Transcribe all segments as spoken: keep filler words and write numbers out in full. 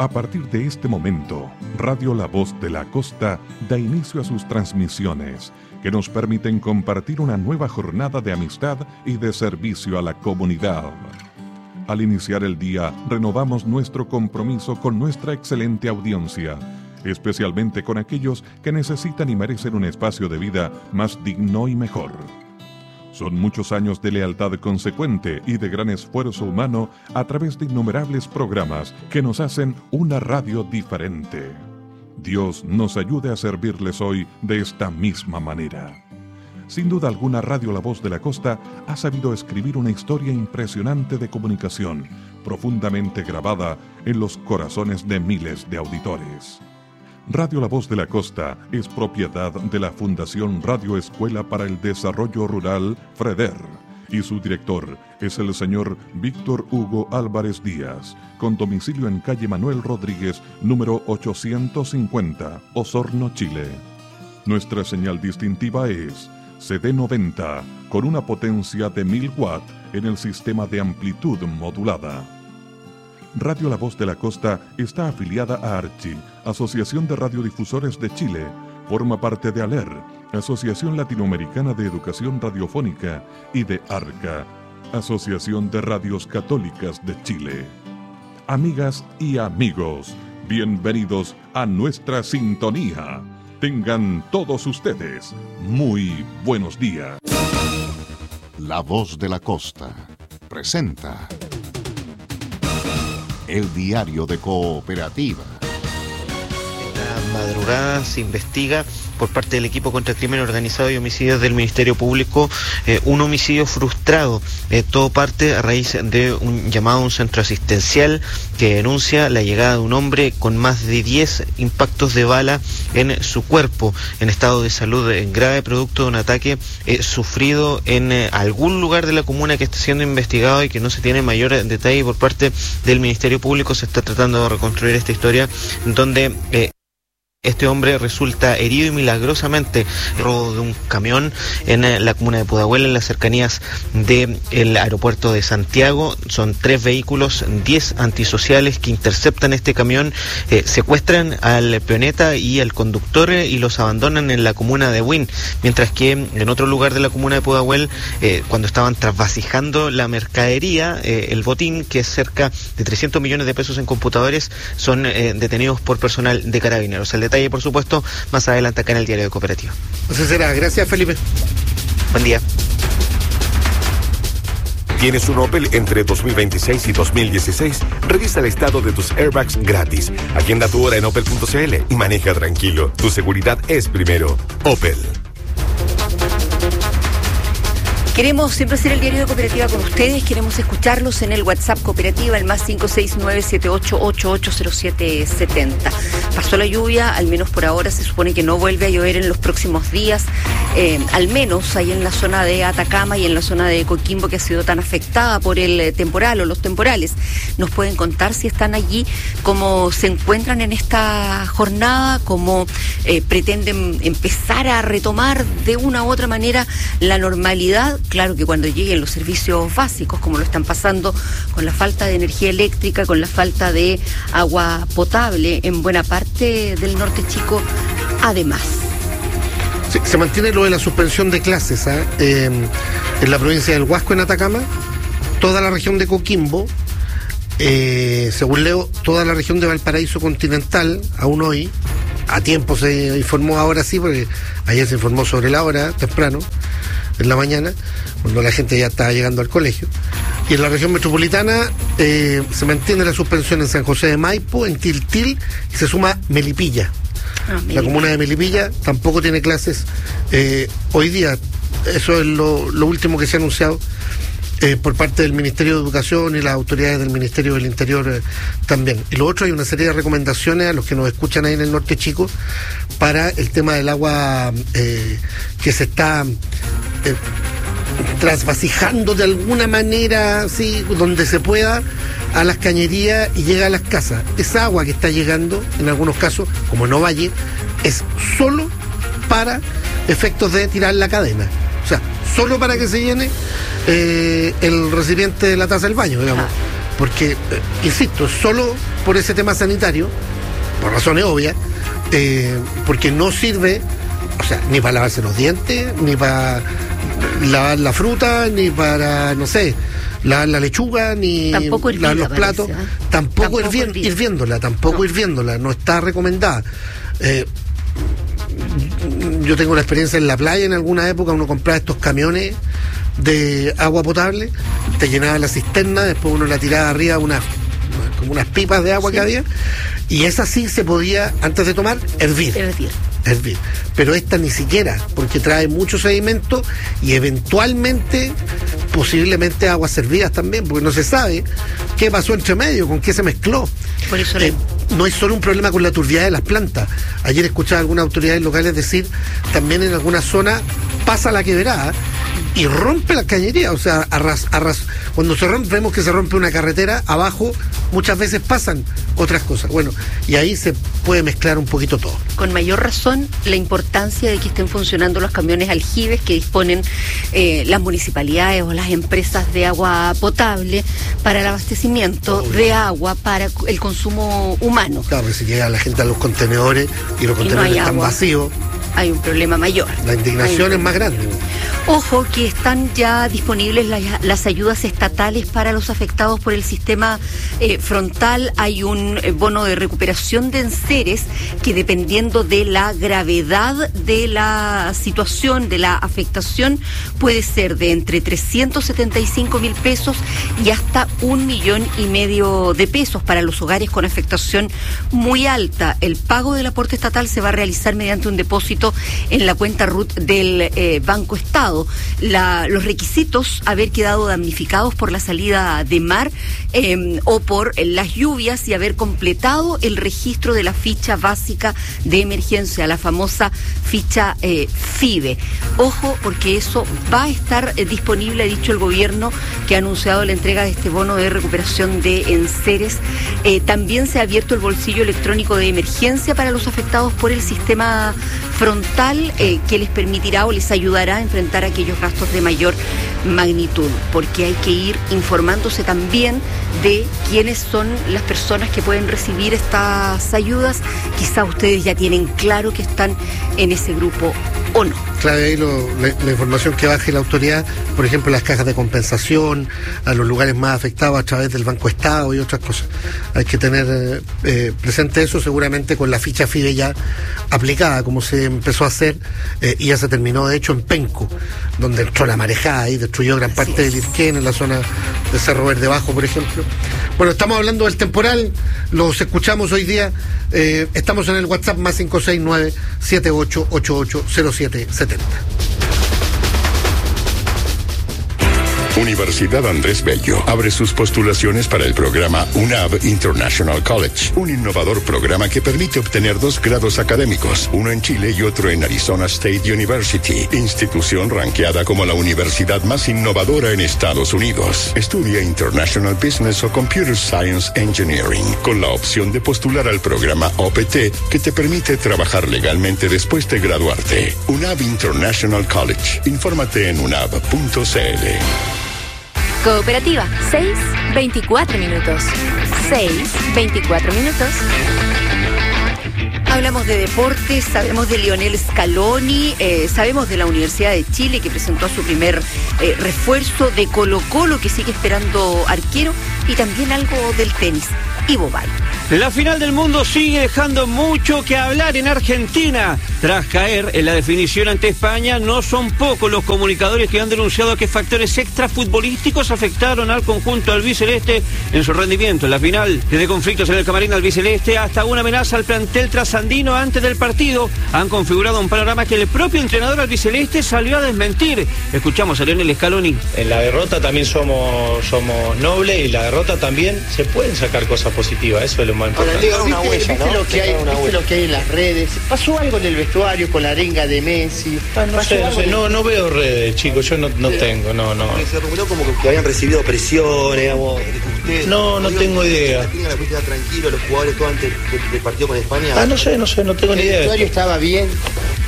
A partir de este momento, Radio La Voz de la Costa da inicio a sus transmisiones, que nos permiten compartir una nueva jornada de amistad y de servicio a la comunidad. Al iniciar el día, renovamos nuestro compromiso con nuestra excelente audiencia, especialmente con aquellos que necesitan y merecen un espacio de vida más digno y mejor. Son muchos años de lealtad consecuente y de gran esfuerzo humano a través de innumerables programas que nos hacen una radio diferente. Dios nos ayude a servirles hoy de esta misma manera. Sin duda alguna, Radio La Voz de la Costa ha sabido escribir una historia impresionante de comunicación, profundamente grabada en los corazones de miles de auditores. Radio La Voz de la Costa es propiedad de la Fundación Radio Escuela para el Desarrollo Rural, FREDER, y su director es el señor Víctor Hugo Álvarez Díaz, con domicilio en calle Manuel Rodríguez, número ochocientos cincuenta, Osorno, Chile. Nuestra señal distintiva es C D noventa, con una potencia de mil watts en el sistema de amplitud modulada. Radio La Voz de la Costa está afiliada a ARCHI, Asociación de Radiodifusores de Chile, forma parte de ALER, Asociación Latinoamericana de Educación Radiofónica, y de ARCA, Asociación de Radios Católicas de Chile. Amigas y amigos, bienvenidos a nuestra sintonía. Tengan todos ustedes muy buenos días. La Voz de la Costa presenta el diario de Cooperativa. Esta madrugada se investiga por parte del equipo contra el crimen organizado y homicidios del Ministerio Público eh, un homicidio frustrado. Eh, todo parte a raíz de un llamado a un centro asistencial que denuncia la llegada de un hombre con más de diez impactos de bala en su cuerpo, en estado de salud grave, producto de un ataque eh, sufrido en eh, algún lugar de la comuna que está siendo investigado y que no se tiene mayor detalle por parte del Ministerio Público. Se está tratando de reconstruir esta historia donde eh, este hombre resulta herido y milagrosamente robo de un camión en la comuna de Pudahuel, en las cercanías del aeropuerto de Santiago. Son tres vehículos, diez antisociales que interceptan este camión, eh, secuestran al peoneta y al conductor eh, y los abandonan en la comuna de Huin, mientras que en otro lugar de la comuna de Pudahuel, eh, cuando estaban trasvasijando la mercadería, eh, el botín, que es cerca de trescientos millones de pesos en computadores, son eh, detenidos por personal de Carabineros. El detalle, por supuesto, más adelante acá en el diario de Cooperativa. Así será. Gracias, Felipe. Buen día. ¿Tienes un Opel entre dos mil veintiséis y dos mil dieciséis? Revisa el estado de tus airbags gratis. Agenda tu hora en opel punto c l y maneja tranquilo. Tu seguridad es primero. Opel. Queremos siempre hacer el diario de Cooperativa con ustedes, queremos escucharlos en el WhatsApp Cooperativa, el más cinco seis nueve siete ocho ocho ocho cero siete siete cero. Pasó la lluvia, al menos por ahora se supone que no vuelve a llover en los próximos días, eh, al menos ahí en la zona de Atacama y en la zona de Coquimbo, que ha sido tan afectada por el temporal o los temporales. Nos pueden contar si están allí, cómo se encuentran en esta jornada, cómo eh, pretenden empezar a retomar de una u otra manera la normalidad. Claro que cuando lleguen los servicios básicos, como lo están pasando con la falta de energía eléctrica, con la falta de agua potable en buena parte del norte chico, además. Sí, se mantiene lo de la suspensión de clases ¿eh? Eh, en la provincia del Huasco, en Atacama, toda la región de Coquimbo, eh, según leo, toda la región de Valparaíso continental, aún hoy, a tiempo se informó, ahora sí, porque ayer se informó sobre la hora, temprano, en la mañana, cuando la gente ya estaba llegando al colegio. Y en la región metropolitana eh, se mantiene la suspensión en San José de Maipo, en Tiltil, y se suma Melipilla. Ah, la comuna de Melipilla tampoco tiene clases eh, hoy día. Eso es lo, lo último que se ha anunciado eh, por parte del Ministerio de Educación y las autoridades del Ministerio del Interior eh, también. Y lo otro, hay una serie de recomendaciones a los que nos escuchan ahí en el norte chico para el tema del agua eh, que se está eh, trasvasijando de alguna manera, sí, donde se pueda, a las cañerías y llega a las casas. Esa agua que está llegando, en algunos casos, como en Ovalle, es solo para efectos de tirar la cadena. O sea, solo para que se llene eh, el recipiente de la taza del baño, digamos. porque, eh, insisto, solo por ese tema sanitario, por razones obvias, eh, porque no sirve, o sea, ni para lavarse los dientes, ni para lavar la fruta, ni para, no sé, lavar la lechuga, ni tampoco lavar los platos, parece, ¿eh? tampoco, tampoco hirvi- hervir. hirviéndola, tampoco No. hirviéndola, no está recomendada. Eh, yo tengo la experiencia en la playa, en alguna época uno compraba estos camiones de agua potable, te llenaba la cisterna, después uno la tiraba arriba unas como unas pipas de agua Sí. que había, y esa sí se podía, antes de tomar, hervir. Hervir. hervir. Pero esta ni siquiera, porque trae mucho sedimento y eventualmente, posiblemente aguas servidas también, porque no se sabe qué pasó entre medio, con qué se mezcló. Por eso Eh, le- no es solo un problema con la turbiedad de las plantas. Ayer escuchaba a algunas autoridades locales decir, también en algunas zonas pasa la quebrada y rompe la cañería. O sea, arras, arras, cuando se rompe, vemos que se rompe una carretera, abajo muchas veces pasan otras cosas. Bueno, y ahí se puede mezclar un poquito todo. Con mayor razón, la importancia de que estén funcionando los camiones aljibes que disponen eh, las municipalidades o las empresas de agua potable para el abastecimiento Obvio. de agua para el consumo humano. Claro, que si llega la gente a los contenedores y los Y no contenedores hay están agua. vacíos, Hay un problema mayor. la indignación Hay- es más grande. Ojo que están ya disponibles las, las ayudas estatales para los afectados por el sistema eh, frontal. Hay un eh, bono de recuperación de enseres que, dependiendo de la gravedad de la situación, de la afectación, puede ser de entre trescientos setenta y cinco mil pesos y hasta un millón y medio de pesos para los hogares con afectación muy alta. El pago del aporte estatal se va a realizar mediante un depósito en la cuenta R U T del eh, Banco Estado. La, los requisitos: haber quedado damnificados por la salida de mar eh, o por eh, las lluvias, y haber completado el registro de la ficha básica de emergencia, la famosa ficha eh, FIBE. Ojo, porque eso va a estar eh, disponible, ha dicho el gobierno, que ha anunciado la entrega de este bono de recuperación de enseres. Eh, también se ha abierto el bolsillo electrónico de emergencia para los afectados por el sistema frontal, eh, que les permitirá o les ayudará a enfrentar aquellos gastos de mayor magnitud, porque hay que ir informándose también de quiénes son las personas que pueden recibir estas ayudas. Quizá ustedes ya tienen claro que están en ese grupo o no. Claro, ahí lo- la, la información que baje la autoridad, por ejemplo, las cajas de compensación, a los lugares más afectados a través del Banco Estado y otras cosas. Hay que tener eh, eh, presente eso, seguramente con la ficha FIBE ya aplicada, como se empezó a hacer, eh, y ya se terminó, de hecho, en Penco, donde entró la marejada y destruyó gran parte Así es. del Irquén, en la zona de Cerro Verde Bajo, por ejemplo. Bueno, estamos hablando del temporal, los escuchamos hoy día, eh, estamos en el WhatsApp más cinco seis nueve, siete ocho ocho ocho, cero siete siete cero. Universidad Andrés Bello abre sus postulaciones para el programa U N A B International College, un innovador programa que permite obtener dos grados académicos, uno en Chile y otro en Arizona State University, institución ranqueada como la universidad más innovadora en Estados Unidos. Estudia International Business o Computer Science Engineering, con la opción de postular al programa O P T, que te permite trabajar legalmente después de graduarte. U N A B International College. Infórmate en unab punto c l. Cooperativa, seis veinticuatro minutos. seis veinticuatro minutos. Hablamos de deportes, sabemos de Lionel Scaloni, eh, sabemos de la Universidad de Chile, que presentó a su primer eh, refuerzo, de Colo-Colo, que sigue esperando arquero, y también algo del tenis. Ivo Bay. La final del mundo sigue dejando mucho que hablar en Argentina. Tras caer en la definición ante España, no son pocos los comunicadores que han denunciado que factores extrafutbolísticos afectaron al conjunto albiceleste en su rendimiento en la final. Desde conflictos en el camarín albiceleste hasta una amenaza al plantel trasandino antes del partido, han configurado un panorama que el propio entrenador albiceleste salió a desmentir. Escuchamos a Lionel Scaloni. En la derrota también somos, somos nobles, y la derrota también se pueden sacar cosas positivas, eso es lo más Ahora, importante. Leo, ¿viste, huella, viste ¿no? lo que hay, Dejar una viste huella. lo que hay en las redes? ¿Pasó algo en el vestuario con la arenga de Messi? Ah, no ¿Pasó sé, no algo sé, en- no, no veo redes, chicos, yo no, no tengo, no, no. Se rumoró como que habían recibido presiones, digamos, de que ustedes... No, no tengo idea. ¿Tienen la cuestión tranquilo los jugadores todo antes del, del partido con España? Ah, no sé, no sé, no tengo ni ¿El idea. vestuario estaba bien?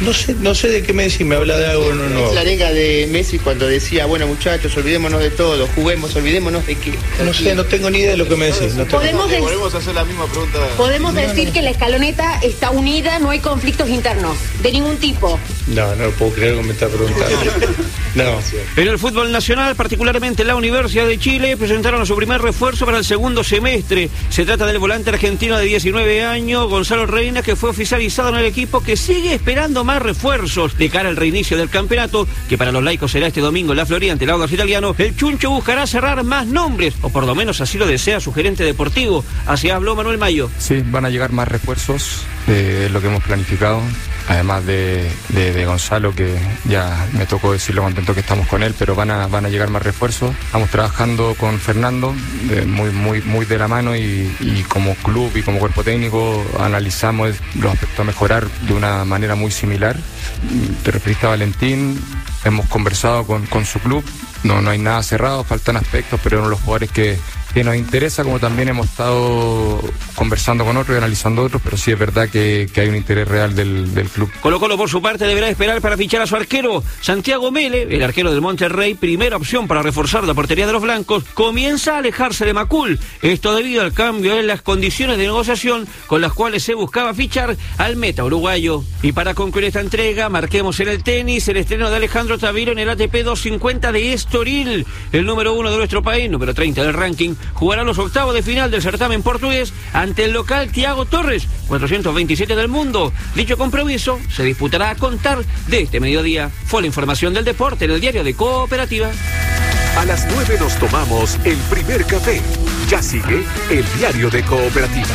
No sé, no sé de qué me decís, me habla de algo, no, no. La arenga de Messi cuando decía, bueno muchachos, olvidémonos de todo, juguemos, olvidémonos de qué. No sé, no tengo ni idea de lo que me decís. No tengo... Podemos, de... volvemos a hacer la misma pregunta. Podemos decir que la escaloneta está unida, no hay conflictos internos, de ningún tipo. No, no lo puedo creer que me está preguntando. No. En el fútbol nacional, particularmente la Universidad de Chile, presentaron a su primer refuerzo para el segundo semestre. Se trata del volante argentino de diecinueve años, Gonzalo Reina, que fue oficializado en el equipo, que sigue esperando más refuerzos de cara al reinicio del campeonato, que para los laicos será este domingo en la Florida ante el Audax Italiano. El Chuncho buscará cerrar más nombres, o por lo menos así lo desea su gerente deportivo. Así habló Manuel Mayo. Sí, van a llegar más refuerzos, eh, es lo que hemos planificado. Además de, de, de Gonzalo, que ya me tocó decir lo contento que estamos con él, pero van a, van a llegar más refuerzos. Estamos trabajando con Fernando, de, muy, muy, muy de la mano, y, y como club y como cuerpo técnico analizamos los aspectos a mejorar de una manera muy similar. Te referiste a Valentín, hemos conversado con, con su club, no, no hay nada cerrado, faltan aspectos, pero uno de los jugadores que que nos interesa, como también hemos estado conversando con otros y analizando otros, pero sí es verdad que, que hay un interés real del, del club. Colo Colo, por su parte, deberá esperar para fichar a su arquero. Santiago Mele, el arquero del Monterrey, primera opción para reforzar la portería de los blancos, comienza a alejarse de Macul. Esto debido al cambio en las condiciones de negociación con las cuales se buscaba fichar al meta uruguayo. Y para concluir esta entrega, marquemos en el tenis el estreno de Alejandro Tavilo en el A T P doscientos cincuenta de Estoril. El número uno de nuestro país, número treinta del ranking, jugará los octavos de final del certamen portugués ante el local Thiago Torres, cuatrocientos veintisiete del mundo. Dicho compromiso se disputará a contar de este mediodía. Fue la información del deporte en el diario de Cooperativa. A las nueve nos tomamos el primer café. Ya sigue el diario de Cooperativa.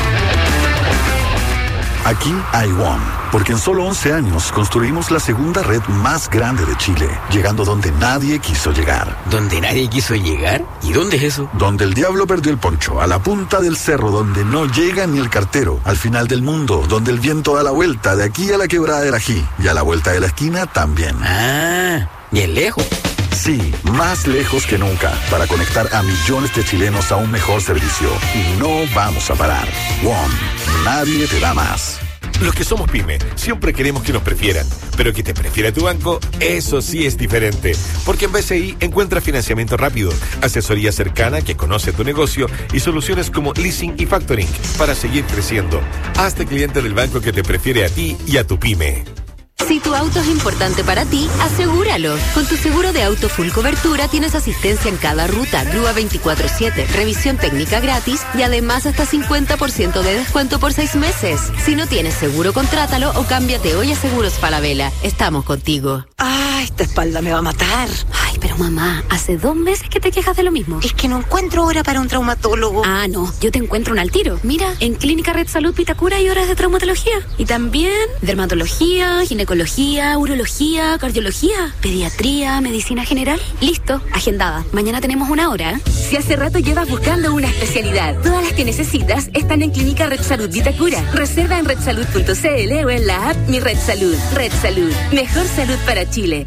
Aquí hay One, porque en solo once años construimos la segunda red más grande de Chile, llegando donde nadie quiso llegar. ¿Donde nadie quiso llegar? ¿Y dónde es eso? Donde el diablo perdió el poncho, a la punta del cerro, donde no llega ni el cartero, al final del mundo, donde el viento da la vuelta, de aquí a la quebrada del Ají, y a la vuelta de la esquina también. Ah, bien lejos. Sí, más lejos que nunca, para conectar a millones de chilenos a un mejor servicio. Y no vamos a parar. One, nadie te da más. Los que somos pyme siempre queremos que nos prefieran, pero que te prefiera tu banco, eso sí es diferente. Porque en B C I encuentras financiamiento rápido, asesoría cercana que conoce tu negocio y soluciones como leasing y factoring para seguir creciendo. Hazte cliente del banco que te prefiere a ti y a tu pyme. Si tu auto es importante para ti, asegúralo. Con tu seguro de auto full cobertura tienes asistencia en cada ruta, grúa veinticuatro siete, revisión técnica gratis y además hasta cincuenta por ciento de descuento por seis meses. Si no tienes seguro, contrátalo o cámbiate hoy a Seguros Falabella. Estamos contigo. Ah, esta espalda me va a matar. Ay, pero mamá, hace dos meses que te quejas de lo mismo. Es que no encuentro hora para un traumatólogo. Ah, no, yo te encuentro un al tiro. Mira, en Clínica Red Salud Vitacura hay horas de traumatología. Y también dermatología, ginecología, urología, cardiología, pediatría, medicina general. Listo, agendada. Mañana tenemos una hora. Si hace rato llevas buscando una especialidad, todas las que necesitas están en Clínica Red Salud Vitacura. Reserva en red salud punto c l o en la app Mi Red Salud. Red Salud, mejor salud para Chile.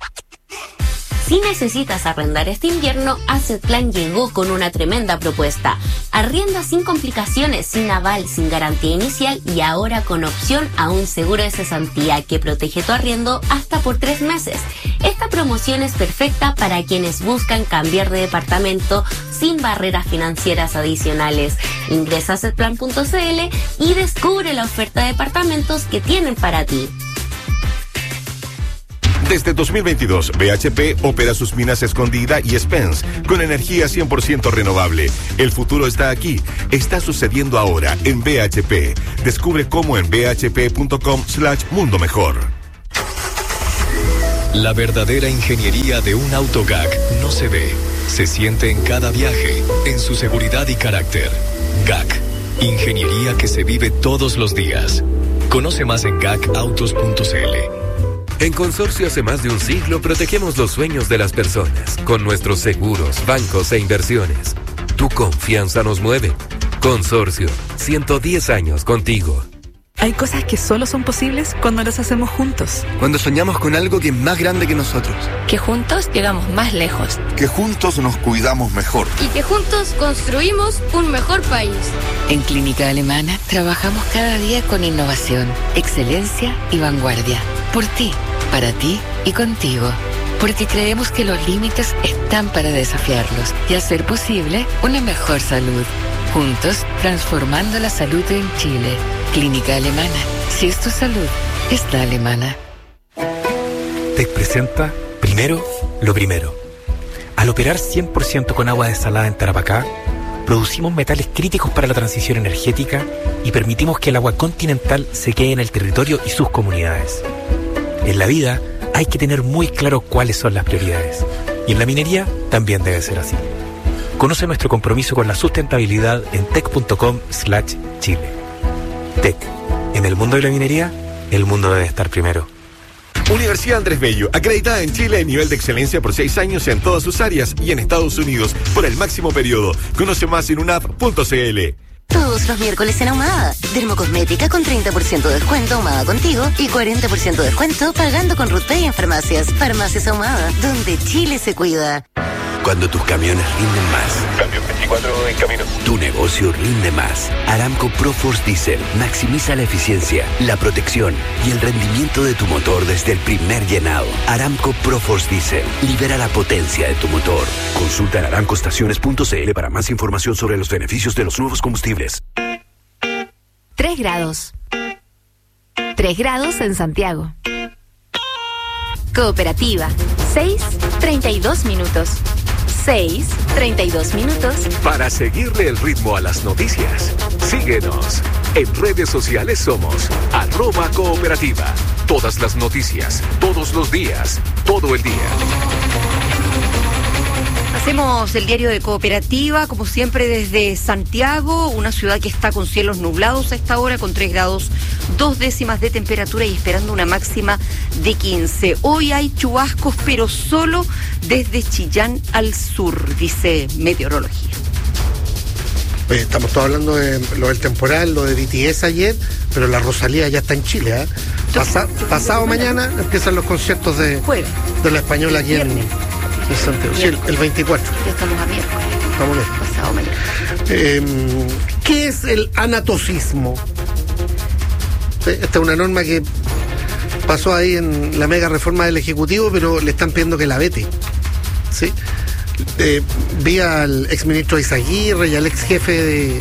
Si necesitas arrendar este invierno, Assetplan llegó con una tremenda propuesta. Arrienda sin complicaciones, sin aval, sin garantía inicial y ahora con opción a un seguro de cesantía que protege tu arriendo hasta por tres meses. Esta promoción es perfecta para quienes buscan cambiar de departamento sin barreras financieras adicionales. Ingresa a assetplan punto c l y descubre la oferta de departamentos que tienen para ti. Desde dos mil veintidós, B H P opera sus minas Escondida y Spence con energía cien por ciento renovable. El futuro está aquí. Está sucediendo ahora en B H P. Descubre cómo en b h p punto com slash mundo mejor. La verdadera ingeniería de un auto G A C no se ve, se siente en cada viaje, en su seguridad y carácter. G A C, ingeniería que se vive todos los días. Conoce más en gacautos punto c l. En Consorcio hace más de un siglo protegemos los sueños de las personas con nuestros seguros, bancos e inversiones. Tu confianza nos mueve. Consorcio, ciento diez años contigo. Hay cosas que solo son posibles cuando las hacemos juntos. Cuando soñamos con algo que es más grande que nosotros. Que juntos llegamos más lejos. Que juntos nos cuidamos mejor. Y que juntos construimos un mejor país. En Clínica Alemana trabajamos cada día con innovación, excelencia y vanguardia. Por ti, para ti y contigo. Porque creemos que los límites están para desafiarlos y hacer posible una mejor salud. Juntos, transformando la salud en Chile. Clínica Alemana. Si es tu salud, es la alemana. T E C presenta Primero, lo primero. Al operar cien por ciento con agua desalada en Tarapacá, producimos metales críticos para la transición energética y permitimos que el agua continental se quede en el territorio y sus comunidades. En la vida hay que tener muy claro cuáles son las prioridades. Y en la minería también debe ser así. Conoce nuestro compromiso con la sustentabilidad en tec.com slash Chile. T E C. En el mundo de la minería, el mundo debe estar primero. Universidad Andrés Bello, acreditada en Chile en nivel de excelencia por seis años en todas sus áreas y en Estados Unidos por el máximo periodo. Conoce más en unap punto c l. Todos los miércoles en Ahumada. Dermocosmética con treinta por ciento de descuento Ahumada Contigo y cuarenta por ciento de descuento pagando con RutPay en farmacias. Farmacias Ahumada, donde Chile se cuida. Cuando tus camiones rinden más. Cambio veinticuatro en camino. Tu negocio rinde más. Aramco ProForce Diesel maximiza la eficiencia, la protección y el rendimiento de tu motor desde el primer llenado. Aramco ProForce Diesel libera la potencia de tu motor. Consulta en aramco estaciones punto c l para más información sobre los beneficios de los nuevos combustibles. Tres grados. Tres grados en Santiago. Cooperativa. Seis, treinta y dos minutos. Seis, treinta y dos minutos. Para seguirle el ritmo a las noticias, síguenos. En redes sociales somos arroba cooperativa. Todas las noticias, todos los días, todo el día. Hacemos el diario de Cooperativa, como siempre desde Santiago, una ciudad que está con cielos nublados a esta hora, con tres grados, dos décimas de temperatura y esperando una máxima de quince. Hoy hay chubascos, pero solo desde Chillán al sur, dice Meteorología. Oye, estamos todos hablando de lo del temporal, lo de B T S ayer, pero la Rosalía ya está en Chile, ¿eh? Pasa, pasado mañana empiezan los conciertos de, de la Española aquí en, en Santiago. Sí, el, el veinticuatro. Ya estamos a miércoles. Estamos bien. Pasado mañana. Eh, ¿Qué es el anatosismo? Esta es una norma que pasó ahí en la mega reforma del Ejecutivo, pero le están pidiendo que la vete. ¿Sí? Eh, vi al exministro Izaguirre y al ex jefe del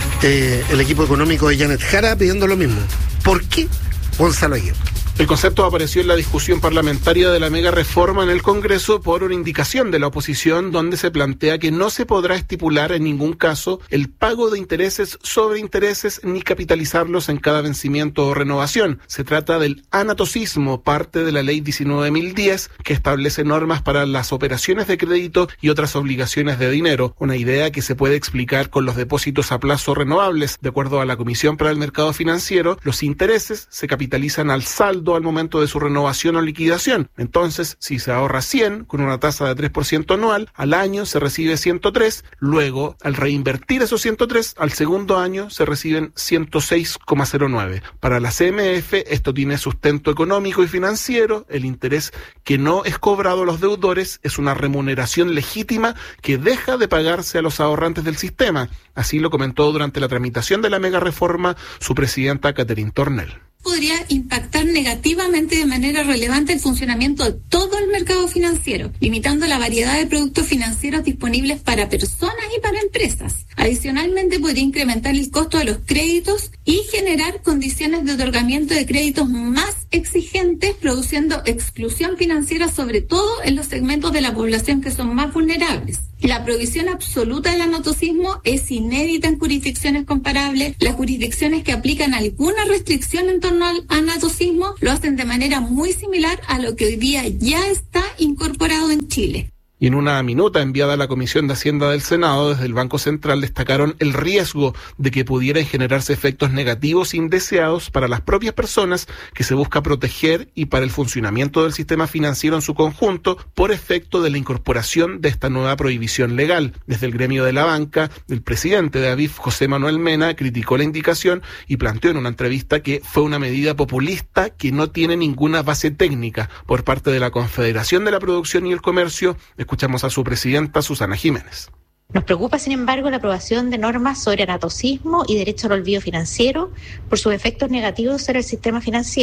de, de equipo económico de Janet Jara pidiendo lo mismo. ¿Por qué, Gonzalo Aguirre? El concepto apareció en la discusión parlamentaria de la mega reforma en el Congreso por una indicación de la oposición donde se plantea que no se podrá estipular en ningún caso el pago de intereses sobre intereses ni capitalizarlos en cada vencimiento o renovación. Se trata del anatosismo, parte de la ley diecinueve mil diez, que establece normas para las operaciones de crédito y otras obligaciones de dinero, una idea que se puede explicar con los depósitos a plazo renovables. De acuerdo a la Comisión para el Mercado Financiero, los intereses se capitalizan al saldo al momento de su renovación o liquidación. Entonces, si se ahorra cien con una tasa de tres por ciento anual, al año se recibe ciento tres, luego al reinvertir esos ciento tres, al segundo año se reciben ciento seis coma cero nueve. Para la C M F esto tiene sustento económico y financiero. El interés que no es cobrado a los deudores es una remuneración legítima que deja de pagarse a los ahorrantes del sistema. Así lo comentó durante la tramitación de la mega reforma su presidenta Catherine Tornel. Podría impactar negativamente de manera relevante el funcionamiento de todo el mercado financiero, limitando la variedad de productos financieros disponibles para personas y para empresas. Adicionalmente, podría incrementar el costo de los créditos y generar condiciones de otorgamiento de créditos más exigentes, produciendo exclusión financiera, sobre todo en los segmentos de la población que son más vulnerables. La prohibición absoluta del anatosismo es inédita en jurisdicciones comparables. Las jurisdicciones que aplican alguna restricción en torno al anatosismo lo hacen de manera muy similar a lo que hoy día ya está incorporado en Chile. Y en una minuta enviada a la Comisión de Hacienda del Senado, desde el Banco Central destacaron el riesgo de que pudieran generarse efectos negativos indeseados para las propias personas que se busca proteger y para el funcionamiento del sistema financiero en su conjunto por efecto de la incorporación de esta nueva prohibición legal. Desde el gremio de la banca, el presidente de A B I F, José Manuel Mena, criticó la indicación y planteó en una entrevista que fue una medida populista que no tiene ninguna base técnica. Por parte de la Confederación de la Producción y el Comercio, escuchamos a su presidenta, Susana Jiménez. Nos preocupa, sin embargo, la aprobación de normas sobre anatosismo y derecho al olvido financiero por sus efectos negativos sobre el sistema financiero.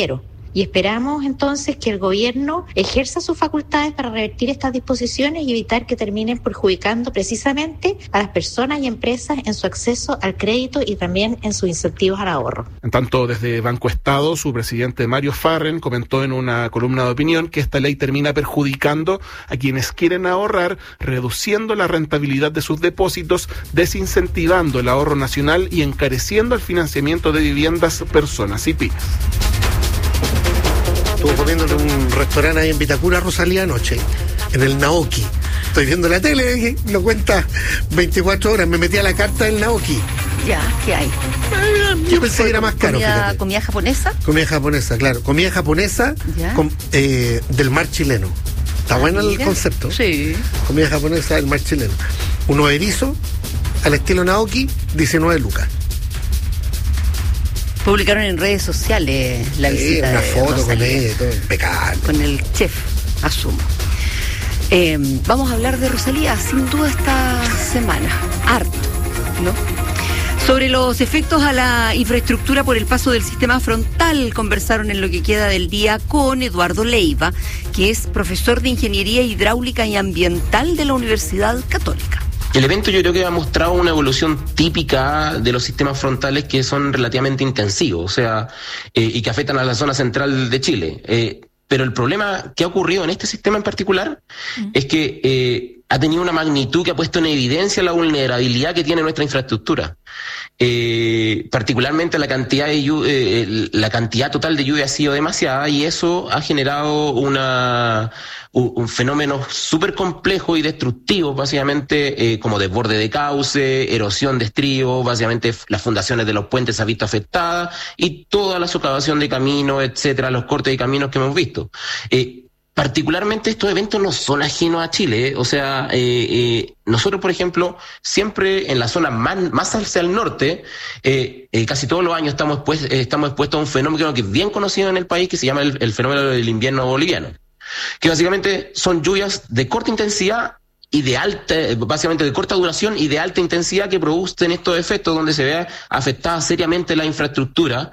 Y esperamos entonces que el gobierno ejerza sus facultades para revertir estas disposiciones y evitar que terminen perjudicando precisamente a las personas y empresas en su acceso al crédito y también en sus incentivos al ahorro. En tanto, desde Banco Estado, su presidente Mario Farren comentó en una columna de opinión que esta ley termina perjudicando a quienes quieren ahorrar, reduciendo la rentabilidad de sus depósitos, desincentivando el ahorro nacional y encareciendo el financiamiento de viviendas, personas y pymes. Estuvo comiendo en un restaurante ahí en Vitacura, Rosalía, anoche, en el Naoki. Estoy viendo la tele, lo cuenta veinticuatro horas, me metí a la carta del Naoki. Ya, ¿qué hay? Yo pensé que era más caro. ¿Comida, comida japonesa? Comida japonesa, claro. Comida japonesa con, eh, del mar chileno. Está ah, bueno mira. El concepto. Sí. Comida japonesa del mar chileno. Uno erizo, al estilo Naoki, diecinueve lucas. Publicaron en redes sociales la sí, visita una de foto Rosalía, con él, todo impecable. Con el chef, asumo. Eh, vamos a hablar de Rosalía, sin duda, esta semana. Harto, ¿no? Sobre los efectos a la infraestructura por el paso del sistema frontal, conversaron en lo que queda del día con Eduardo Leiva, que es profesor de Ingeniería Hidráulica y Ambiental de la Universidad Católica. El evento yo creo que ha mostrado una evolución típica de los sistemas frontales que son relativamente intensivos, o sea, eh, y que afectan a la zona central de Chile. Eh, pero el problema que ha ocurrido en este sistema en particular uh-huh. es que eh, ha tenido una magnitud que ha puesto en evidencia la vulnerabilidad que tiene nuestra infraestructura. Eh, particularmente la cantidad de eh, la cantidad total de lluvia ha sido demasiada y eso ha generado una un, un fenómeno súper complejo y destructivo, básicamente eh, como desborde de cauce, erosión de estribos, básicamente las fundaciones de los puentes se han visto afectadas y toda la socavación de caminos, etcétera, los cortes de caminos que hemos visto. Eh, Particularmente estos eventos no son ajenos a Chile, ¿eh? O sea, eh, eh, nosotros, por ejemplo, siempre en la zona más, más hacia el norte, eh, eh, casi todos los años estamos, pues, eh, estamos expuestos a un fenómeno que es bien conocido en el país, que se llama el, el fenómeno del invierno boliviano, que básicamente son lluvias de corta intensidad y de alta, básicamente de corta duración y de alta intensidad que producen estos efectos donde se vea afectada seriamente la infraestructura.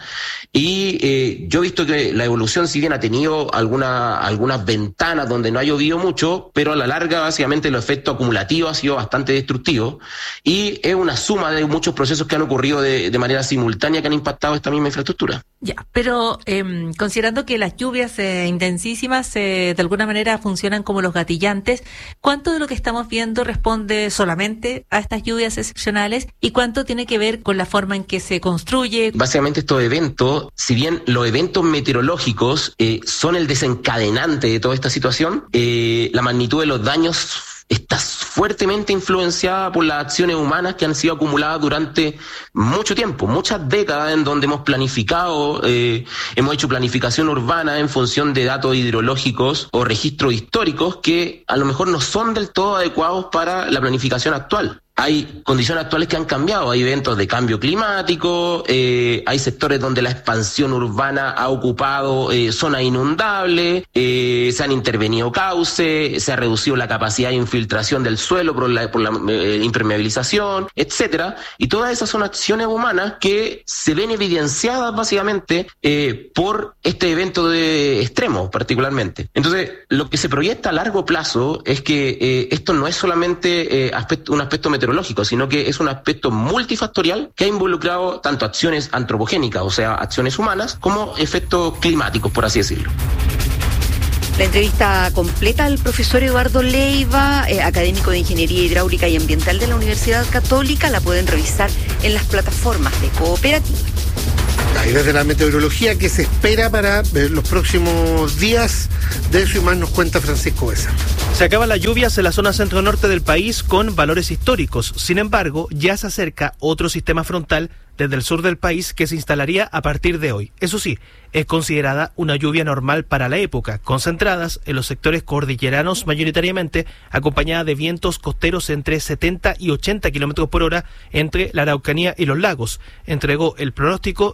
Y eh, yo he visto que la evolución, si bien ha tenido alguna, algunas ventanas donde no ha llovido mucho, pero a la larga básicamente los efectos acumulativos han sido bastante destructivos y es una suma de muchos procesos que han ocurrido de, de manera simultánea que han impactado esta misma infraestructura. Ya, pero eh, considerando que las lluvias eh, intensísimas eh, de alguna manera funcionan como los gatillantes, ¿cuánto de lo que estamos viendo responde solamente a estas lluvias excepcionales y cuánto tiene que ver con la forma en que se construye? Básicamente estos eventos, si bien los eventos meteorológicos eh, son el desencadenante de toda esta situación, eh, la magnitud de los daños está fuertemente influenciada por las acciones humanas que han sido acumuladas durante mucho tiempo, muchas décadas, en donde hemos planificado, eh, hemos hecho planificación urbana en función de datos hidrológicos o registros históricos que a lo mejor no son del todo adecuados para la planificación actual. Hay condiciones actuales que han cambiado, hay eventos de cambio climático, eh, hay sectores donde la expansión urbana ha ocupado eh, zonas inundables, eh, se han intervenido cauces, se ha reducido la capacidad de infiltración del suelo por la, por la eh, impermeabilización, etcétera. Y todas esas son acciones humanas que se ven evidenciadas básicamente eh, por este evento de extremo particularmente. Entonces, lo que se proyecta a largo plazo es que eh, esto no es solamente eh, aspecto, un aspecto meteorológico, sino que es un aspecto multifactorial que ha involucrado tanto acciones antropogénicas, o sea, acciones humanas, como efectos climáticos, por así decirlo. La entrevista completa al profesor Eduardo Leiva, eh, académico de Ingeniería Hidráulica y Ambiental de la Universidad Católica, la pueden revisar en las plataformas de Cooperativa. Y desde la meteorología, ¿qué se espera para los próximos días? De eso y más nos cuenta Francisco Besa. Se acaban las lluvias en la zona centro-norte del país con valores históricos. Sin embargo, ya se acerca otro sistema frontal desde el sur del país que se instalaría a partir de hoy. Eso sí, es considerada una lluvia normal para la época, concentradas en los sectores cordilleranos mayoritariamente, acompañada de vientos costeros entre setenta y ochenta kilómetros por hora entre la Araucanía y los lagos. Entregó el pronóstico el meteorólogo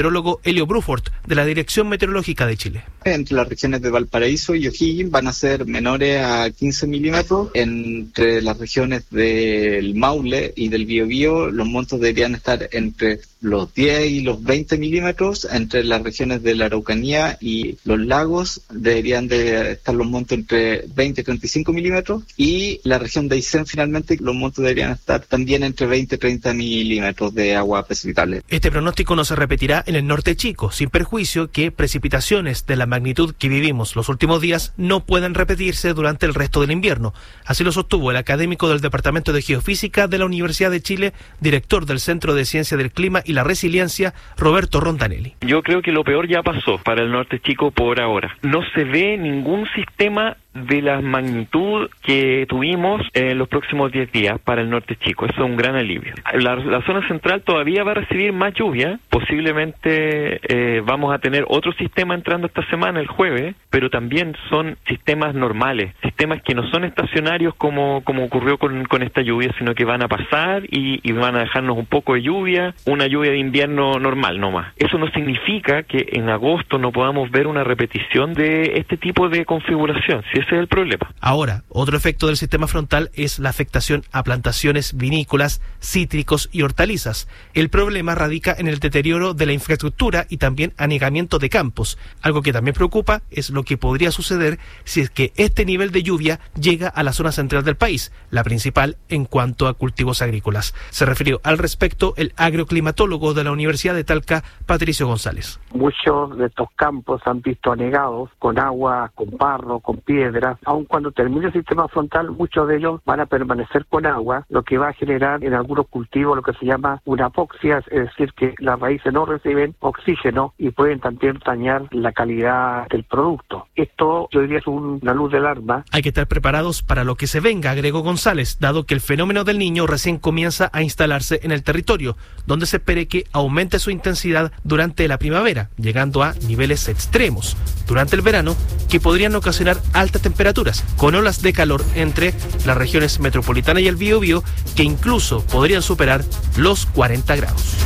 meteorólogo Helio Bruford, de la Dirección Meteorológica de Chile. Entre las regiones de Valparaíso y O'Higgins van a ser menores a quince milímetros. Entre las regiones del Maule y del Biobío, los montos deberían estar entre los diez y los veinte milímetros. Entre las regiones de la Araucanía y los lagos deberían de estar los montos entre veinte y treinta y cinco milímetros. Y la región de Aysén, finalmente, los montos deberían estar también entre veinte y treinta milímetros de agua precipitable. Este pronóstico no se repetirá en el norte chico, sin perjuicio que precipitaciones de la magnitud que vivimos los últimos días no pueden repetirse durante el resto del invierno. Así lo sostuvo el académico del Departamento de Geofísica de la Universidad de Chile, director del Centro de Ciencia del Clima y la Resiliencia, Roberto Rondanelli. Yo creo que lo peor ya pasó para el norte chico por ahora. No se ve ningún sistema de la magnitud que tuvimos en los próximos diez días para el norte chico. Eso es un gran alivio. La, la zona central todavía va a recibir más lluvia. Posiblemente eh, vamos a tener otro sistema entrando esta semana, el jueves, pero también son sistemas normales, sistemas que no son estacionarios como, como ocurrió con, con esta lluvia, sino que van a pasar y, y van a dejarnos un poco de lluvia, una lluvia de invierno normal nomás. Eso no significa que en agosto no podamos ver una repetición de este tipo de configuración. Si ese es el problema. Ahora, otro efecto del sistema frontal es la afectación a plantaciones vinícolas, cítricos y hortalizas. El problema radica en el deterioro de la infraestructura y también anegamiento de campos. Algo que también preocupa es lo que podría suceder si es que este nivel de lluvia llega a la zona central del país, la principal en cuanto a cultivos agrícolas. Se refirió al respecto el agroclimatólogo de la Universidad de Talca, Patricio González. Muchos de estos campos se han visto anegados con agua, con barro, con piedra. Aun cuando termine el sistema frontal, muchos de ellos van a permanecer con agua, lo que va a generar en algunos cultivos lo que se llama una apoxia, es decir, que las raíces no reciben oxígeno y pueden también dañar la calidad del producto. Esto, yo diría, es una luz de alarma. Hay que estar preparados para lo que se venga, agregó González, dado que el fenómeno del Niño recién comienza a instalarse en el territorio, donde se espere que aumente su intensidad durante la primavera, llegando a niveles extremos durante el verano que podrían ocasionar altas temperaturas, con olas de calor entre las regiones metropolitana y el Biobío que incluso podrían superar los cuarenta grados.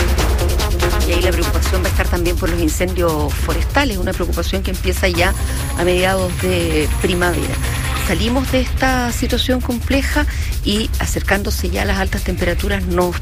Y ahí la preocupación va a estar también por los incendios forestales, una preocupación que empieza ya a mediados de primavera. Salimos de esta situación compleja y acercándose ya a las altas temperaturas nos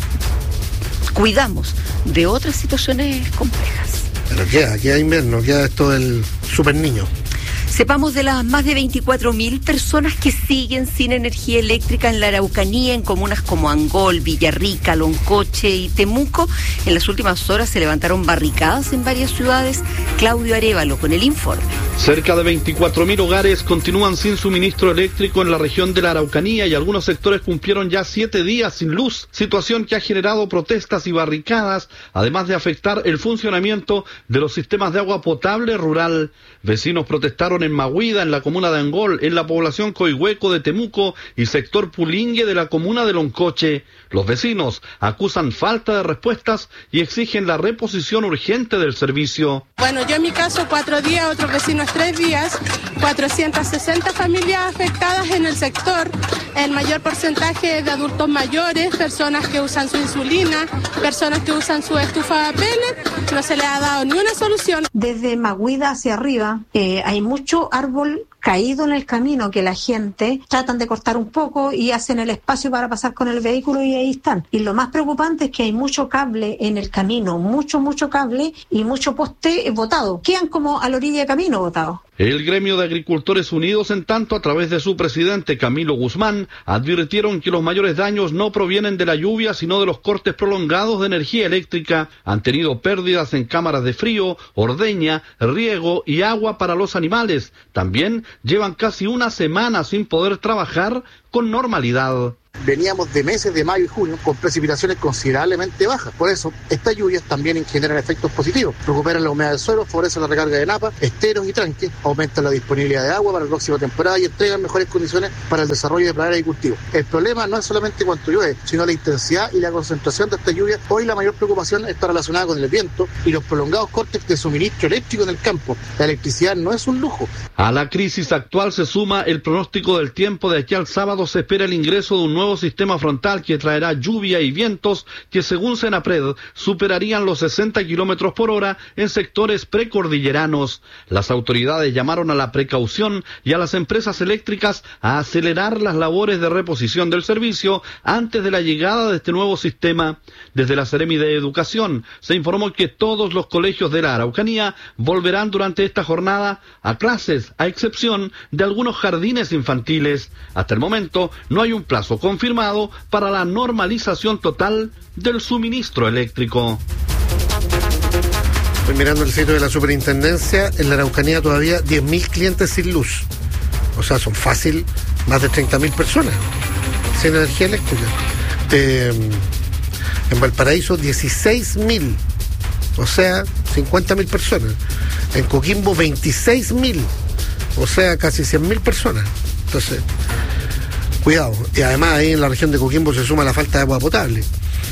cuidamos de otras situaciones complejas. Pero queda, queda invierno, queda esto del super niño. Sepamos de las más de veinticuatro mil personas que siguen sin energía eléctrica en la Araucanía, en comunas como Angol, Villarrica, Loncoche y Temuco. En las últimas horas se levantaron barricadas en varias ciudades. Claudio Arévalo con el informe. Cerca de veinticuatro mil hogares continúan sin suministro eléctrico en la región de la Araucanía y algunos sectores cumplieron ya siete días sin luz, situación que ha generado protestas y barricadas, además de afectar el funcionamiento de los sistemas de agua potable rural. Vecinos protestaron en Mahuida, en la comuna de Angol, en la población Coihueco de Temuco y sector Pulingue de la comuna de Loncoche. Los vecinos acusan falta de respuestas y exigen la reposición urgente del servicio. Bueno, yo en mi caso cuatro días, otros vecinos tres días, cuatrocientas sesenta familias afectadas en el sector, el mayor porcentaje de adultos mayores, personas que usan su insulina, personas que usan su estufa de pellet, no se les ha dado ni una solución. Desde Mahuida hacia arriba eh, hay mucho árbol caído en el camino que la gente tratan de cortar un poco y hacen el espacio para pasar con el vehículo y ahí están. Y lo más preocupante es que hay mucho cable en el camino, mucho, mucho cable y mucho poste botado. Quedan como a la orilla de camino botados. El gremio de agricultores unidos, en tanto, a través de su presidente Camilo Guzmán, advirtieron que los mayores daños no provienen de la lluvia, sino de los cortes prolongados de energía eléctrica. Han tenido pérdidas en cámaras de frío, ordeña, riego y agua para los animales. También llevan casi una semana sin poder trabajar con normalidad. Veníamos de meses de mayo y junio con precipitaciones considerablemente bajas. Por eso, estas lluvias también generan efectos positivos. Recuperan la humedad del suelo, favorecen la recarga de napas, esteros y tranques, aumentan la disponibilidad de agua para la próxima temporada y entregan mejores condiciones para el desarrollo de praderas y cultivos. El problema no es solamente cuánto llueve, sino la intensidad y la concentración de estas lluvias. Hoy la mayor preocupación está relacionada con el viento y los prolongados cortes de suministro eléctrico en el campo. La electricidad no es un lujo. A la crisis actual se suma el pronóstico del tiempo. De aquí al sábado se espera el ingreso de un nuevo nuevo sistema frontal que traerá lluvia y vientos que, según Senapred, superarían los sesenta kilómetros por hora en sectores precordilleranos. Las autoridades llamaron a la precaución y a las empresas eléctricas a acelerar las labores de reposición del servicio antes de la llegada de este nuevo sistema. Desde la Seremi de Educación se informó que todos los colegios de la Araucanía volverán durante esta jornada a clases, a excepción de algunos jardines infantiles. Hasta el momento no hay un plazo confirmado para la normalización total del suministro eléctrico. Estoy mirando el sitio de la superintendencia. En la Araucanía todavía diez mil clientes sin luz. O sea, son fácil más de treinta mil personas sin energía eléctrica. Eh, en Valparaíso dieciséis mil, o sea, cincuenta mil personas. En Coquimbo veintiséis mil, o sea, casi cien mil personas. Entonces, cuidado. Y además ahí en la región de Coquimbo se suma la falta de agua potable.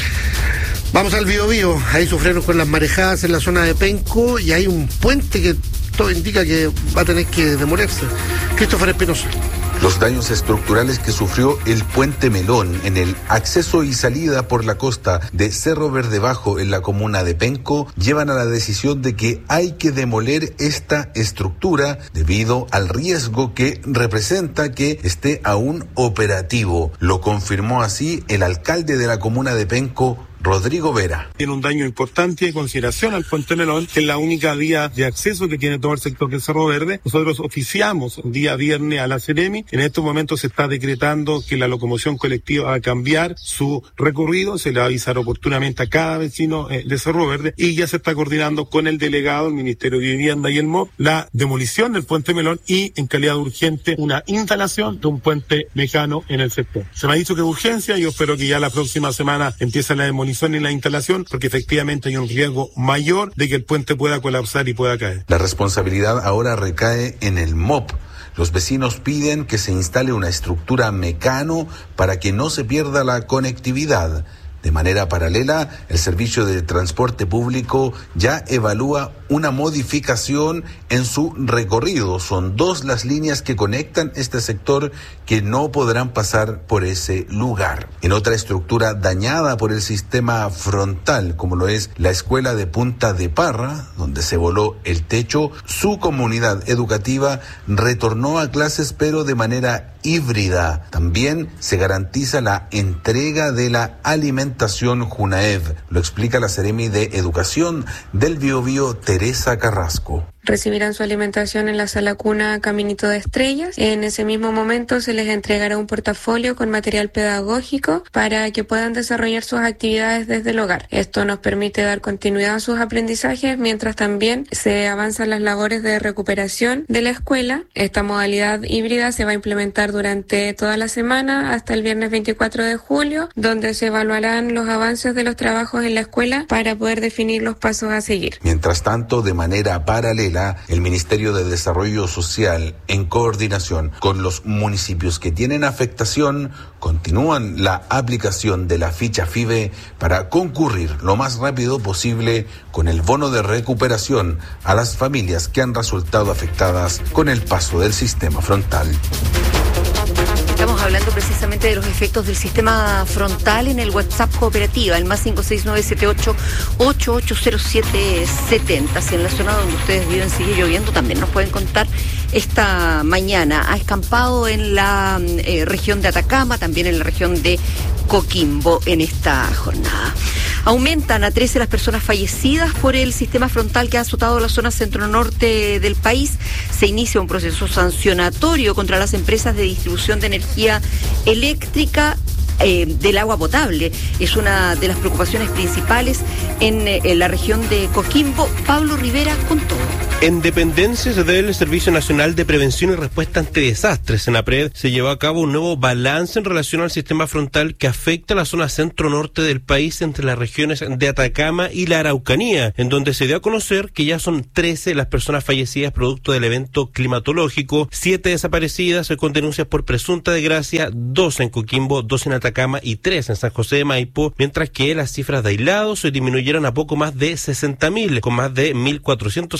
Vamos al Biobío. Ahí sufrieron con las marejadas en la zona de Penco y hay un puente que todo indica que va a tener que demorarse. Christopher Espinosa. Los daños estructurales que sufrió el puente Melón en el acceso y salida por la costa de Cerro Verde Bajo en la comuna de Penco llevan a la decisión de que hay que demoler esta estructura debido al riesgo que representa que esté aún operativo. Lo confirmó así el alcalde de la comuna de Penco, Rodrigo Vera. Tiene un daño importante en consideración al puente Melón, que es la única vía de acceso que tiene todo el sector del Cerro Verde. Nosotros oficiamos día viernes a la Seremi. En estos momentos se está decretando que la locomoción colectiva va a cambiar su recorrido. Se le va a avisar oportunamente a cada vecino eh, de Cerro Verde y ya se está coordinando con el delegado, el Ministerio de Vivienda y el M O P, la demolición del puente Melón y, en calidad urgente, una instalación de un puente lejano en el sector. Se me ha dicho que es urgencia y yo espero que ya la próxima semana empiece la demolición en la instalación, porque efectivamente hay un riesgo mayor de que el puente pueda colapsar y pueda caer. La responsabilidad ahora recae en el M O P. Los vecinos piden que se instale una estructura mecano para que no se pierda la conectividad. De manera paralela, el servicio de transporte público ya evalúa una modificación en su recorrido. Son dos las líneas que conectan este sector que no podrán pasar por ese lugar. En otra estructura dañada por el sistema frontal, como lo es la escuela de Punta de Parra, donde se voló el techo, su comunidad educativa retornó a clases pero de manera híbrida. También se garantiza la entrega de la alimentación Junaev. Lo explica la Seremi de Educación del Biobío, Teresa Carrasco. Recibirán su alimentación en la sala cuna Caminito de Estrellas. En ese mismo momento se les entregará un portafolio con material pedagógico para que puedan desarrollar sus actividades desde el hogar. Esto nos permite dar continuidad a sus aprendizajes mientras también se avanzan las labores de recuperación de la escuela. Esta modalidad híbrida se va a implementar durante toda la semana hasta el viernes veinticuatro de julio, donde se evaluarán los avances de los trabajos en la escuela para poder definir los pasos a seguir. Mientras tanto, de manera paralela, el Ministerio de Desarrollo Social, en coordinación con los municipios que tienen afectación, continúan la aplicación de la ficha FIBE para concurrir lo más rápido posible con el bono de recuperación a las familias que han resultado afectadas con el paso del sistema frontal. Estamos hablando precisamente de los efectos del sistema frontal en el WhatsApp Cooperativa, el más cinco seis nueve siete ocho ocho ocho cero siete siete cero. Si en la zona donde ustedes viven sigue lloviendo, también nos pueden contar. Esta mañana ha escampado en la eh, región de Atacama, también en la región de Coquimbo en esta jornada. Aumentan a trece las personas fallecidas por el sistema frontal que ha azotado la zona centro-norte del país. Se inicia un proceso sancionatorio contra las empresas de distribución de energía eléctrica eh, del agua potable. Es una de las preocupaciones principales en, eh, en la región de Coquimbo. Pablo Rivera con todo. En dependencias del Servicio Nacional de Prevención y Respuesta ante Desastres, SENAPRED, se llevó a cabo un nuevo balance en relación al sistema frontal que afecta a la zona centro-norte del país entre las regiones de Atacama y la Araucanía, en donde se dio a conocer que ya son trece las personas fallecidas producto del evento climatológico, siete desaparecidas con denuncias por presunta desgracia, dos en Coquimbo, dos en Atacama y tres en San José de Maipo, mientras que las cifras de aislados se disminuyeron a poco más de sesenta mil, con más de mil cuatrocientos albergados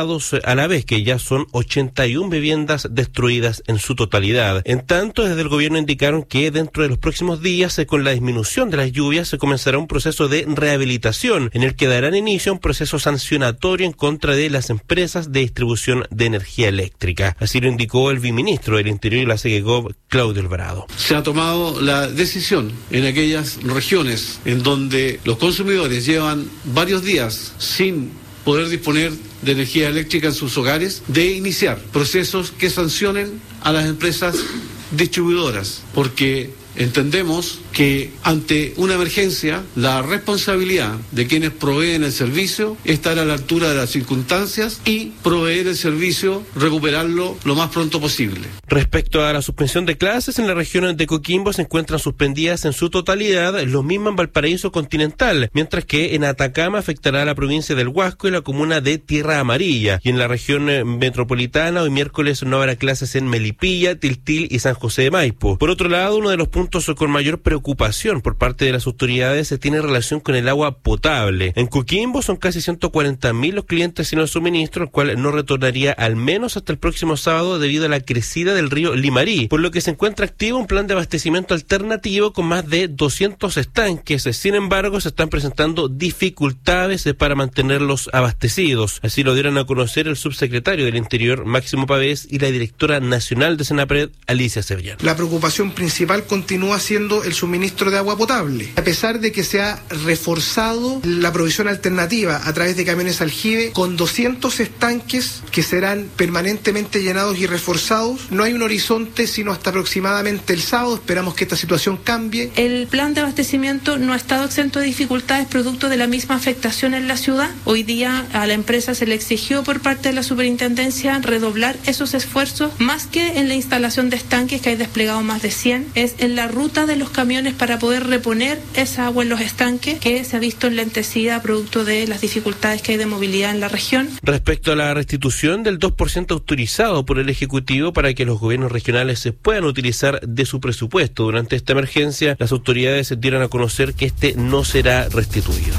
afectados a la vez, que ya son ochenta y una viviendas destruidas en su totalidad. En tanto, desde el gobierno indicaron que dentro de los próximos días, con la disminución de las lluvias, se comenzará un proceso de rehabilitación en el que darán inicio a un proceso sancionatorio en contra de las empresas de distribución de energía eléctrica. Así lo indicó el viceministro del Interior y la SEGECOP, Claudio Alvarado. Se ha tomado la decisión en aquellas regiones en donde los consumidores llevan varios días sin poder disponer de energía eléctrica en sus hogares, de iniciar procesos que sancionen a las empresas distribuidoras, porque entendemos que ante una emergencia la responsabilidad de quienes proveen el servicio es estar a la altura de las circunstancias y proveer el servicio, recuperarlo lo más pronto posible. Respecto a la suspensión de clases, en la región de Coquimbo se encuentran suspendidas en su totalidad, lo mismo en Valparaíso Continental, mientras que en Atacama afectará a la provincia del Huasco y la comuna de Tierra Amarilla, y en la región metropolitana hoy miércoles no habrá clases en Melipilla, Tiltil y San José de Maipo. Por otro lado, uno de los puntos con mayor preocupación por parte de las autoridades se tiene relación con el agua potable. En Coquimbo son casi ciento cuarenta mil los clientes sin el suministro, el cual no retornaría al menos hasta el próximo sábado debido a la crecida del río Limarí, por lo que se encuentra activo un plan de abastecimiento alternativo con más de doscientos estanques. Sin embargo, se están presentando dificultades para mantenerlos abastecidos. Así lo dieron a conocer el subsecretario del Interior, Máximo Pavés, y la directora nacional de Senapred, Alicia Sevillán. La preocupación principal continúa siendo el suministro de agua potable, a pesar de que se ha reforzado la provisión alternativa a través de camiones aljibe con doscientos estanques que serán permanentemente llenados y reforzados. No hay un horizonte sino hasta aproximadamente el sábado. Esperamos que esta situación cambie. El plan de abastecimiento no ha estado exento de dificultades producto de la misma afectación en la ciudad. Hoy día a la empresa se le exigió por parte de la superintendencia redoblar esos esfuerzos, más que en la instalación de estanques, que hay desplegado más de cien, es en la ruta de los camiones para poder reponer esa agua en los estanques, que se ha visto enlentecida producto de las dificultades que hay de movilidad en la región. Respecto a la restitución del dos por ciento autorizado por el Ejecutivo para que los gobiernos regionales se puedan utilizar de su presupuesto durante esta emergencia, las autoridades dieron a conocer que este no será restituido.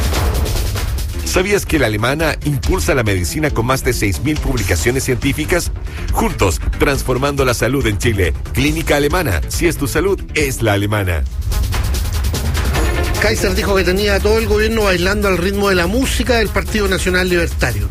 ¿Sabías que la Alemana impulsa la medicina con más de seis mil publicaciones científicas? Juntos, transformando la salud en Chile. Clínica Alemana. Si es tu salud, es la alemana. Kaiser dijo que tenía a todo el gobierno bailando al ritmo de la música del Partido Nacional Libertario.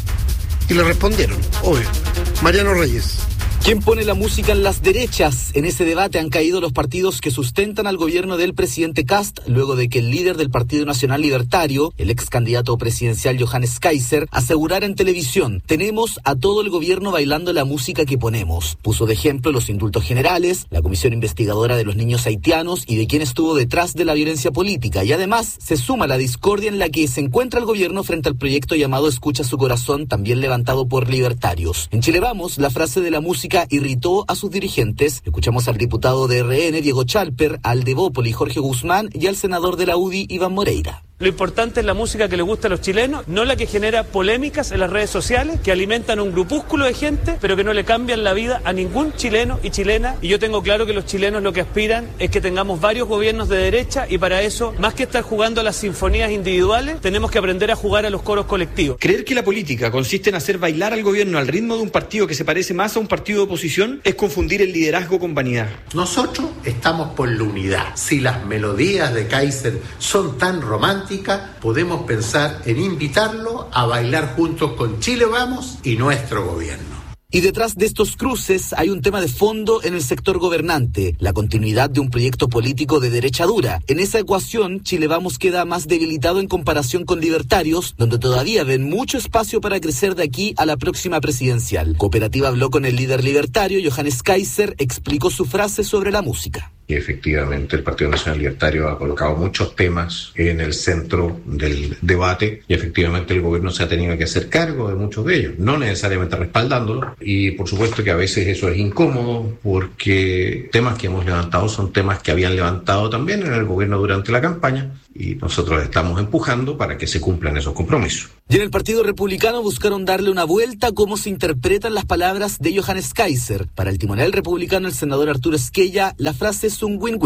Y le respondieron, obvio. Mariano Reyes. ¿Quién pone la música en las derechas? En ese debate han caído los partidos que sustentan al gobierno del presidente Kast, luego de que el líder del Partido Nacional Libertario, el ex candidato presidencial Johannes Kaiser, asegurara en televisión: tenemos a todo el gobierno bailando la música que ponemos. Puso de ejemplo los indultos generales, la comisión investigadora de los niños haitianos y de quién estuvo detrás de la violencia política, y además se suma la discordia en la que se encuentra el gobierno frente al proyecto llamado Escucha su corazón, también levantado por libertarios. En Chile Vamos, la frase de la música irritó a sus dirigentes. Escuchamos al diputado de R N, Diego Chalper, al de Bópoli, Jorge Guzmán, y al senador de la U D I, Iván Moreira. Lo importante es la música que le gusta a los chilenos, no la que genera polémicas en las redes sociales, que alimentan un grupúsculo de gente, pero que no le cambian la vida a ningún chileno y chilena. Y yo tengo claro que los chilenos lo que aspiran es que tengamos varios gobiernos de derecha, y para eso, más que estar jugando a las sinfonías individuales, tenemos que aprender a jugar a los coros colectivos. Creer que la política consiste en hacer bailar al gobierno al ritmo de un partido que se parece más a un partido de oposición es confundir el liderazgo con vanidad. Nosotros estamos por la unidad. Si las melodías de Kaiser son tan románticas, podemos pensar en invitarlo a bailar juntos con Chile Vamos y nuestro gobierno. Y detrás de estos cruces hay un tema de fondo en el sector gobernante, la continuidad de un proyecto político de derecha dura. En esa ecuación, Chile Vamos queda más debilitado en comparación con libertarios, donde todavía ven mucho espacio para crecer de aquí a la próxima presidencial. Cooperativa habló con el líder libertario, Johannes Kaiser, explicó su frase sobre la música. Y efectivamente el Partido Nacional Libertario ha colocado muchos temas en el centro del debate, y efectivamente el gobierno se ha tenido que hacer cargo de muchos de ellos, no necesariamente respaldándolo, y por supuesto que a veces eso es incómodo porque temas que hemos levantado son temas que habían levantado también en el gobierno durante la campaña, y nosotros estamos empujando para que se cumplan esos compromisos. Y en el Partido Republicano buscaron darle una vuelta a cómo se interpretan las palabras de Johannes Kaiser. Para el timonel republicano, el senador Arturo Esquella, la frase es un win-win.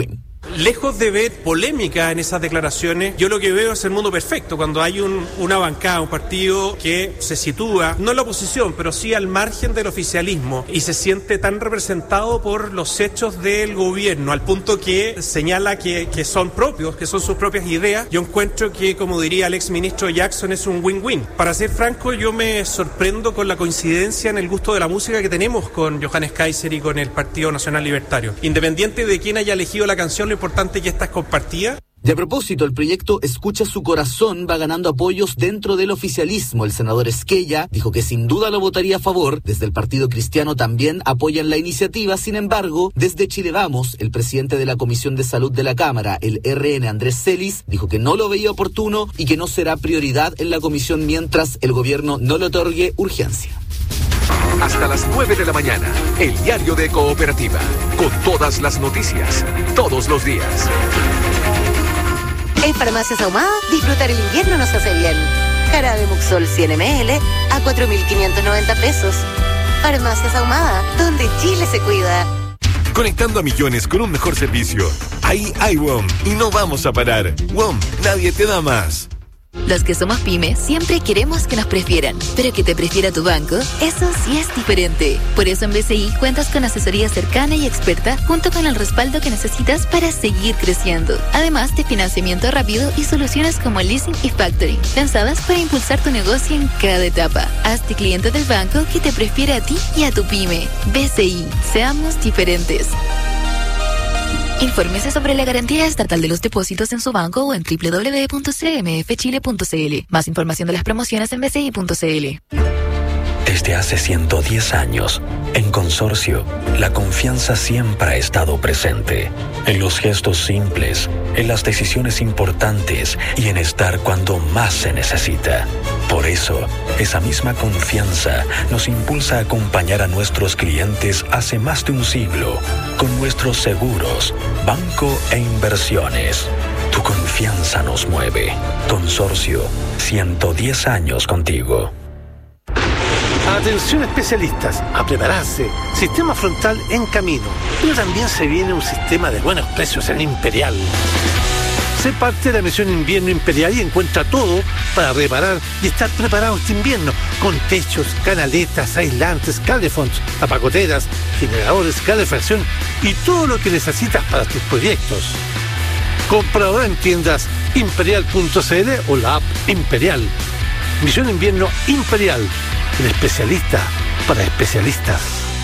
lejos de ver polémica en esas declaraciones, yo lo que veo es el mundo perfecto, cuando hay un, una bancada, un partido que se sitúa, no en la oposición, pero sí al margen del oficialismo, y se siente tan representado por los hechos del gobierno, al punto que señala que, que son propios, que son sus propias ideas. Yo encuentro que, como diría el exministro Jackson, es un win-win. Para ser franco, yo me sorprendo con la coincidencia en el gusto de la música que tenemos con Johannes Kaiser y con el Partido Nacional Libertario. Independiente de quién haya elegido la canción, lo importante es que esta es compartida. Y a propósito, el proyecto Escucha su corazón va ganando apoyos dentro del oficialismo. El senador Esquella dijo que sin duda lo votaría a favor. Desde el Partido Cristiano también apoyan la iniciativa. Sin embargo, desde Chile Vamos, el presidente de la Comisión de Salud de la Cámara, el R N, Andrés Celis, dijo que no lo veía oportuno y que no será prioridad en la comisión mientras el gobierno no le otorgue urgencia. Hasta las nueve de la mañana, el diario de Cooperativa, con todas las noticias, todos los días. En Farmacias Ahumada, disfrutar el invierno nos hace bien. Jarabe Muxol cien mililitros a cuatro mil quinientos noventa pesos. Farmacias Ahumada, donde Chile se cuida. Conectando a millones con un mejor servicio. Ahí hay W O M y no vamos a parar. W O M, nadie te da más. Los que somos pyme siempre queremos que nos prefieran, pero que te prefiera tu banco, eso sí es diferente. Por eso en B C I cuentas con asesoría cercana y experta, junto con el respaldo que necesitas para seguir creciendo. Además de financiamiento rápido y soluciones como leasing y factoring, pensadas para impulsar tu negocio en cada etapa. Hazte cliente del banco que te prefiere a ti y a tu pyme. B C I, seamos diferentes. Infórmese sobre la garantía estatal de los depósitos en su banco o en doble u doble u doble u punto c m f chile punto c l. Más información de las promociones en b c i punto c l. Desde hace ciento diez años, en Consorcio, la confianza siempre ha estado presente. En los gestos simples, en las decisiones importantes y en estar cuando más se necesita. Por eso, esa misma confianza nos impulsa a acompañar a nuestros clientes hace más de un siglo con nuestros seguros, banco e inversiones. Tu confianza nos mueve. Consorcio, ciento diez años contigo. Atención especialistas, a prepararse. Sistema frontal en camino. Pero también se viene un sistema de buenos precios en Imperial. Sé parte de la misión Invierno Imperial y encuentra todo para reparar y estar preparado este invierno. Con techos, canaletas, aislantes, calefonds, apagoteras, generadores, calefacción y todo lo que necesitas para tus proyectos. Compra ahora en tiendas imperial punto c l o la app Imperial. Misión Invierno Imperial. El especialista para especialistas.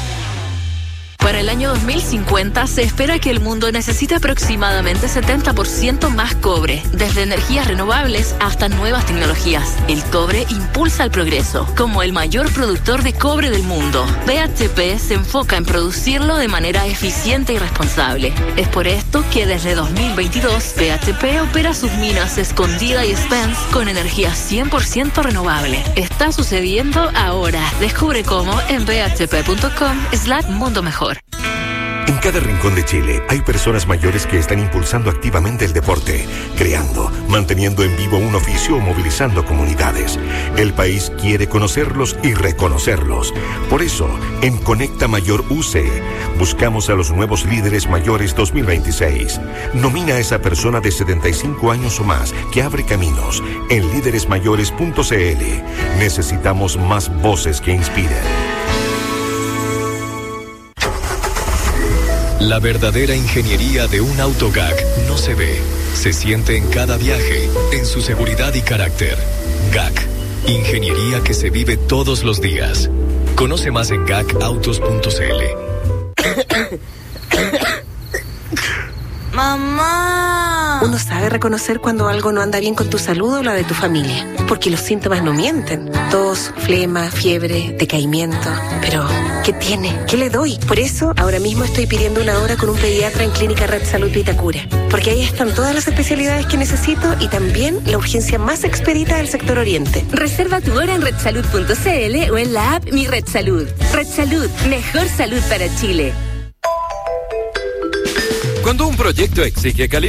Para el año dos mil cincuenta se espera que el mundo necesite aproximadamente setenta por ciento más cobre, desde energías renovables hasta nuevas tecnologías. El cobre impulsa el progreso. Como el mayor productor de cobre del mundo, B H P se enfoca en producirlo de manera eficiente y responsable. Es por esto que desde dos mil veintidós B H P opera sus minas Escondida y Spence con energía cien por ciento renovable. Está sucediendo ahora. Descubre cómo en b h p punto com slash mundo mejor. En cada rincón de Chile hay personas mayores que están impulsando activamente el deporte, creando, manteniendo en vivo un oficio o movilizando comunidades. El país quiere conocerlos y reconocerlos. Por eso, en Conecta Mayor U C, buscamos a los nuevos líderes mayores dos mil veintiséis. Nomina a esa persona de setenta y cinco años o más que abre caminos en líderes mayores punto c l. Necesitamos más voces que inspiren. La verdadera ingeniería de un auto G A C no se ve, se siente en cada viaje, en su seguridad y carácter. G A C, ingeniería que se vive todos los días. Conoce más en gac autos punto c l. ¡Mamá! Uno sabe reconocer cuando algo no anda bien con tu salud o la de tu familia, porque los síntomas no mienten. Tos, flema, fiebre, decaimiento. Pero, ¿qué tiene? ¿Qué le doy? Por eso, ahora mismo estoy pidiendo una hora con un pediatra en Clínica Red Salud Vitacura, porque ahí están todas las especialidades que necesito y también la urgencia más expedita del sector oriente. Reserva tu hora en red salud punto c l o en la app Mi Red Salud. Red Salud, mejor salud para Chile. Cuando un proyecto exige calidad,